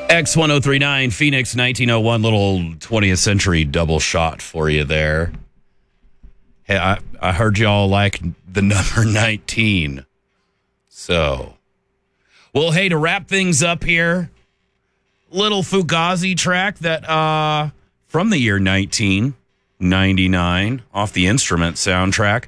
X1039 Phoenix 1901, little 20th century double shot for you there. Hey, I heard y'all like the number 19. So, well, hey, to wrap things up here, little Fugazi track that from the year 1999 off the Instrument soundtrack.